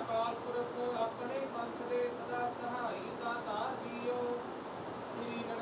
ਅਕਾਲ ਪੁਰਖ ਆਪਣੇ ਪੰਥ ਦੇ ਸਦਾ ਸਹਾਈ ਦਾਤਾਰ ਜੀਓ। ਸ੍ਰੀ